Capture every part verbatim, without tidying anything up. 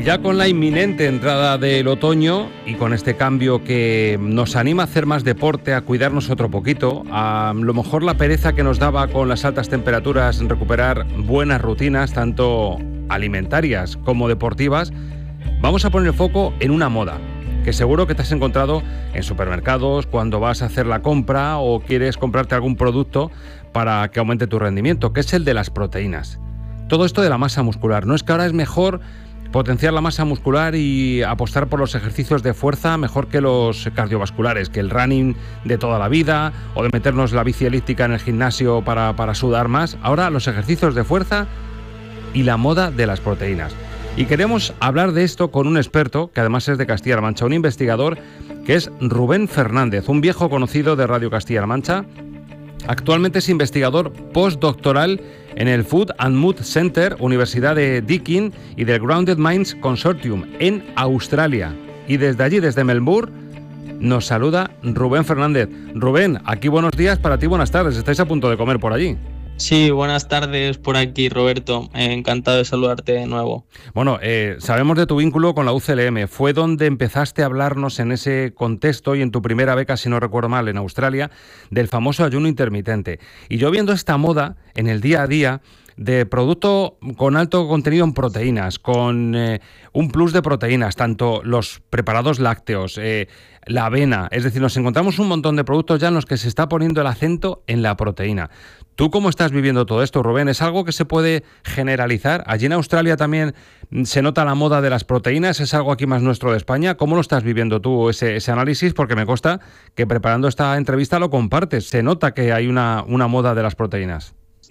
ya con la inminente entrada del otoño y con este cambio que nos anima a hacer más deporte, a cuidarnos otro poquito, a lo mejor la pereza que nos daba con las altas temperaturas recuperar buenas rutinas, tanto alimentarias como deportivas, vamos a poner el foco en una moda que seguro que te has encontrado en supermercados cuando vas a hacer la compra o quieres comprarte algún producto para que aumente tu rendimiento, que es el de las proteínas. Todo esto de la masa muscular. ¿No es que ahora es mejor potenciar la masa muscular y apostar por los ejercicios de fuerza mejor que los cardiovasculares, que el running de toda la vida o de meternos la bici elíptica en el gimnasio para, para sudar más? Ahora los ejercicios de fuerza y la moda de las proteínas. Y queremos hablar de esto con un experto, que además es de Castilla-La Mancha, un investigador, que es Rubén Fernández, un viejo conocido de Radio Castilla-La Mancha. Actualmente es investigador postdoctoral en el Food and Mood Center, Universidad de Deakin y del Grounded Minds Consortium en Australia. Y desde allí, desde Melbourne, nos saluda Rubén Fernández. Rubén, aquí buenos días, para ti buenas tardes. ¿Estáis a punto de comer por allí? Sí, buenas tardes por aquí, Roberto. Eh, encantado de saludarte de nuevo. Bueno, eh, sabemos de tu vínculo con la U C L M. Fue donde empezaste a hablarnos en ese contexto y en tu primera beca, si no recuerdo mal, en Australia, del famoso ayuno intermitente. Y yo viendo esta moda en el día a día de producto con alto contenido en proteínas, con eh, un plus de proteínas, tanto los preparados lácteos, eh, la avena, es decir, nos encontramos un montón de productos ya en los que se está poniendo el acento en la proteína. ¿Tú cómo estás viviendo todo esto, Rubén? ¿Es algo que se puede generalizar? ¿Allí en Australia también se nota la moda de las proteínas? ¿Es algo aquí más nuestro de España? ¿Cómo lo estás viviendo tú ese, ese análisis? Porque me consta que preparando esta entrevista lo compartes. Se nota que hay una, una moda de las proteínas.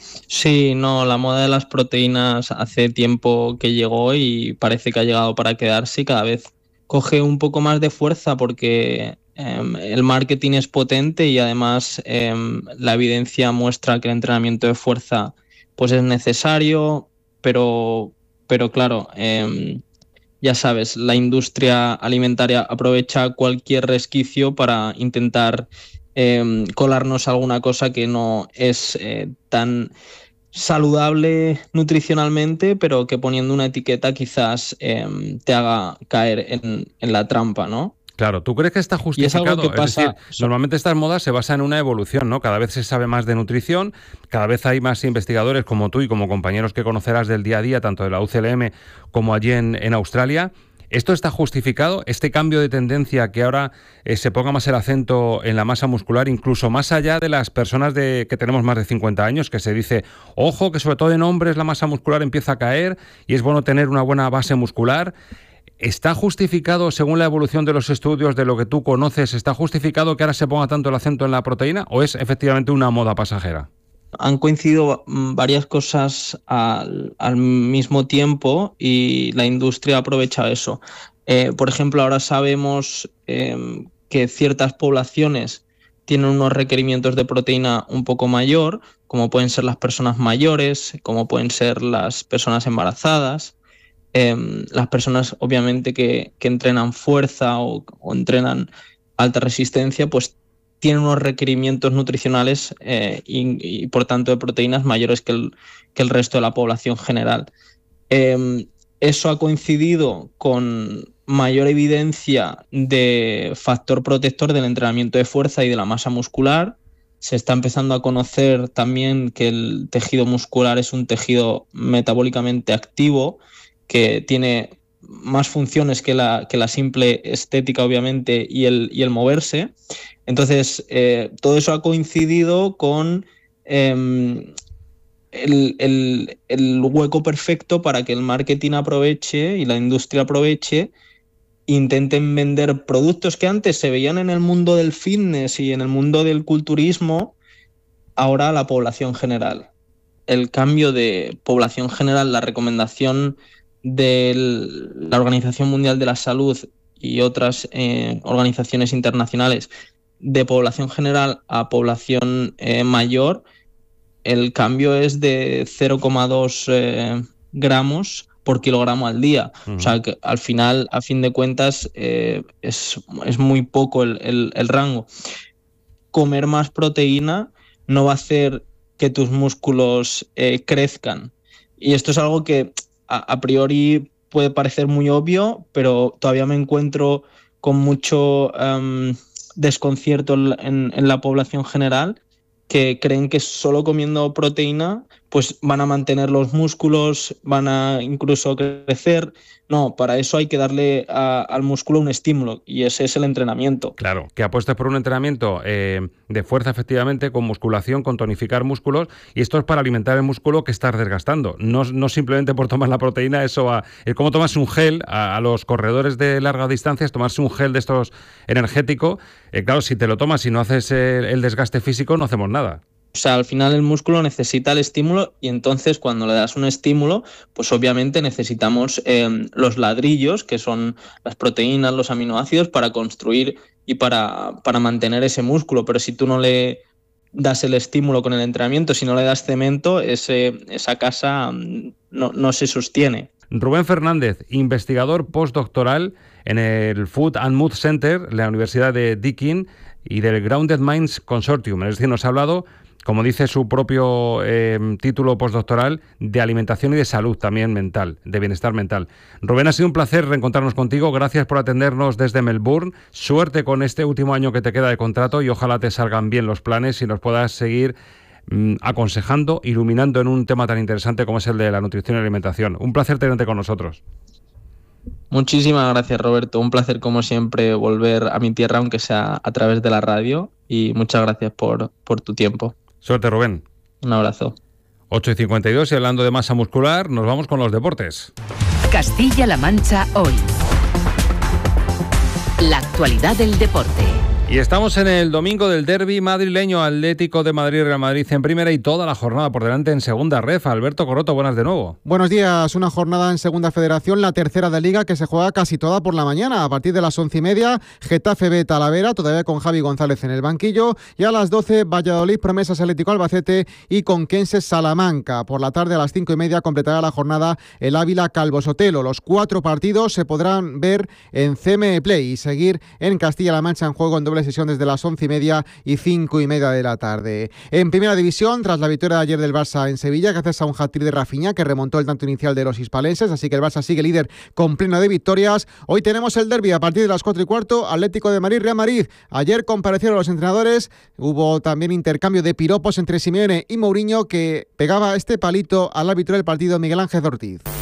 Sí, no, la moda de las proteínas hace tiempo que llegó y parece que ha llegado para quedarse y cada vez coge un poco más de fuerza porque eh, el marketing es potente y además eh, la evidencia muestra que el entrenamiento de fuerza pues es necesario, pero, pero claro, eh, ya sabes, la industria alimentaria aprovecha cualquier resquicio para intentar Eh, colarnos alguna cosa que no es eh, tan saludable nutricionalmente, pero que poniendo una etiqueta quizás eh, te haga caer en, en la trampa, ¿no? Claro, ¿tú crees que está justificado? Y es algo que pasa... Es decir, normalmente estas modas se basan en una evolución, ¿no? Cada vez se sabe más de nutrición, cada vez hay más investigadores como tú y como compañeros que conocerás del día a día, tanto de la U C L M como allí en, en Australia. ¿Esto está justificado? ¿Este cambio de tendencia que ahora eh, se ponga más el acento en la masa muscular, incluso más allá de las personas de, que tenemos más de cincuenta años, que se dice, ojo, que sobre todo en hombres la masa muscular empieza a caer y es bueno tener una buena base muscular? ¿Está justificado, según la evolución de los estudios, de lo que tú conoces, está justificado que ahora se ponga tanto el acento en la proteína o es efectivamente una moda pasajera? Han coincidido varias cosas al, al mismo tiempo y la industria aprovecha eso. Eh, por ejemplo, ahora sabemos eh, que ciertas poblaciones tienen unos requerimientos de proteína un poco mayor, como pueden ser las personas mayores, como pueden ser las personas embarazadas, eh, las personas obviamente que, que entrenan fuerza o, o entrenan alta resistencia, pues tienen unos requerimientos nutricionales eh, y, y por tanto de proteínas mayores que el, que el resto de la población general. Eh, eso ha coincidido con mayor evidencia de factor protector del entrenamiento de fuerza y de la masa muscular. Se está empezando a conocer también que el tejido muscular es un tejido metabólicamente activo que tiene más funciones que la, que la simple estética, obviamente, y el, y el moverse. Entonces, eh, todo eso ha coincidido con eh, el, el, el hueco perfecto para que el marketing aproveche y la industria aproveche, intenten vender productos que antes se veían en el mundo del fitness y en el mundo del culturismo, ahora a la población general. El cambio de población general, la recomendación de la Organización Mundial de la Salud y otras eh, organizaciones internacionales de población general a población eh, mayor, el cambio es de cero coma dos eh, gramos por kilogramo al día. Uh-huh. O sea, que al final, a fin de cuentas, eh, es, es muy poco el, el, el rango. Comer más proteína no va a hacer que tus músculos eh, crezcan. Y esto es algo que a, a priori puede parecer muy obvio, pero todavía me encuentro con mucho um, desconcierto en, en la población general, que creen que solo comiendo proteína pues van a mantener los músculos, van a incluso crecer. No, para eso hay que darle a, al músculo un estímulo, y ese es el entrenamiento. Claro, que apuestes por un entrenamiento eh, de fuerza, efectivamente, con musculación, con tonificar músculos, y esto es para alimentar el músculo que estás desgastando. No, no simplemente por tomar la proteína, eso va... Es como tomarse un gel a, a los corredores de largas distancias, tomarse un gel de estos energético. Eh, claro, si te lo tomas y no haces el, el desgaste físico, no hacemos nada. O sea, al final el músculo necesita el estímulo, y entonces cuando le das un estímulo, pues obviamente necesitamos eh, los ladrillos, que son las proteínas, los aminoácidos, para construir y para, para mantener ese músculo. Pero si tú no le das el estímulo con el entrenamiento, si no le das cemento, ese, esa casa no, no se sostiene. Rubén Fernández, investigador postdoctoral en el Food and Mood Center de la Universidad de Deakin y del Grounded Minds Consortium. Es decir, nos ha hablado, como dice su propio eh, título postdoctoral, de alimentación y de salud también mental, de bienestar mental. Rubén, ha sido un placer reencontrarnos contigo. Gracias por atendernos desde Melbourne. Suerte con este último año que te queda de contrato y ojalá te salgan bien los planes y nos puedas seguir mm, aconsejando, iluminando en un tema tan interesante como es el de la nutrición y alimentación. Un placer tenerte con nosotros. Muchísimas gracias, Roberto. Un placer, como siempre, volver a mi tierra, aunque sea a través de la radio, y muchas gracias por, por tu tiempo. Suerte, Rubén. Un abrazo. ocho y cincuenta y dos, y hablando de masa muscular, nos vamos con los deportes. Castilla-La Mancha hoy. La actualidad del deporte. Y estamos en el domingo del derbi madrileño, Atlético de Madrid, Real Madrid en primera y toda la jornada por delante en segunda ref. Alberto Corroto, buenas de nuevo. Buenos días, una jornada en segunda federación, la tercera de Liga, que se juega casi toda por la mañana. A partir de las once y media, Getafe B Talavera, todavía con Javi González en el banquillo, y a las doce, Valladolid, Promesas Atlético Albacete y Conquenses Salamanca. Por la tarde, a las cinco y media, completará la jornada el Ávila Calvo Sotelo. Los cuatro partidos se podrán ver en C M Play y seguir en Castilla-La Mancha en juego en doble sesión desde las once y media y cinco y media de la tarde. En primera división, tras la victoria de ayer del Barça en Sevilla, gracias a un hat-trick de Rafinha que remontó el tanto inicial de los hispalenses, así que el Barça sigue líder con pleno de victorias. Hoy tenemos el derbi a partir de las cuatro y cuarto, Atlético de Madrid, Real Madrid. Ayer comparecieron los entrenadores, hubo también intercambio de piropos entre Simeone y Mourinho, que pegaba este palito al árbitro del partido, Miguel Ángel Ortiz.